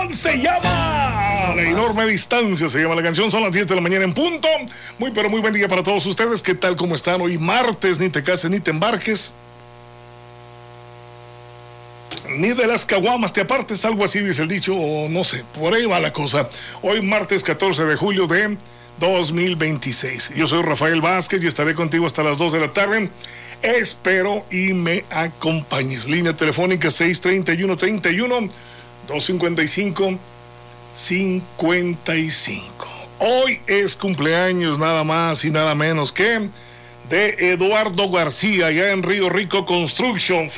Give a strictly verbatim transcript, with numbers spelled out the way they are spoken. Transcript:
canción se llama La enorme distancia, se llama la canción. Son las diez de la mañana en punto. Muy pero muy buen día para todos ustedes. ¿Qué tal? ¿Cómo están? Hoy martes, ni te cases ni te embarques, ni de las caguamas te apartes, algo así dice el dicho, o no sé, por ahí va la cosa. Hoy martes catorce de julio de dos mil veintiséis. Yo soy Rafael Vázquez y estaré contigo hasta las dos de la tarde. Espero y me acompañes. Línea telefónica seis treinta y uno treinta y uno, dos cincuenta y cinco, cincuenta y cinco. Hoy es cumpleaños nada más y nada menos que de Eduardo García, allá en Río Rico Construction.